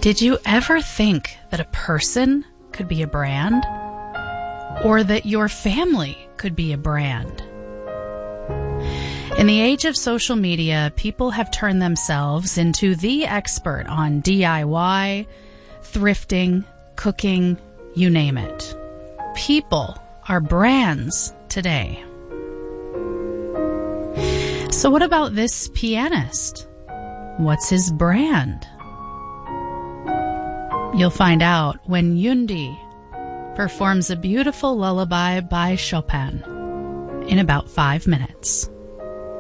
Did you ever think that a person could be a brand? Or that your family could be a brand? In the age of social media, people have turned themselves into the expert on DIY, thrifting, cooking, you name it. People are brands today. So what about this pianist? What's his brand? You'll find out when Yundi performs a beautiful lullaby by Chopin in about 5 minutes.